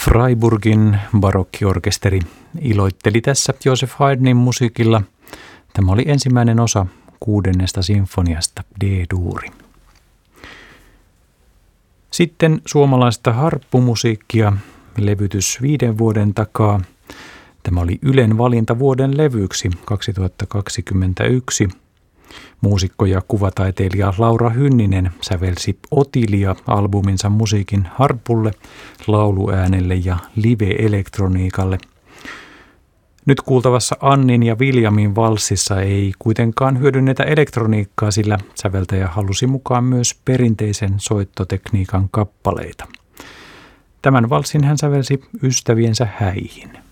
Freiburgin barokkiorkesteri iloitteli tässä Joseph Haydnin musiikilla. Tämä oli ensimmäinen osa 6. sinfoniasta D-duuri. Sitten suomalaista harppumusiikkia, levytys 5 vuoden takaa. Tämä oli Ylen valinta vuoden levyksi 2021. Muusikko ja kuvataiteilija Laura Hynninen sävelsi Otilia-albuminsa musiikin harpulle, lauluäänelle ja live-elektroniikalle. Nyt kuultavassa Annin ja Viljamin valssissa ei kuitenkaan hyödynnetä elektroniikkaa, sillä säveltäjä halusi mukaan myös perinteisen soittotekniikan kappaleita. Tämän valssin hän sävelsi ystäviensä häihin.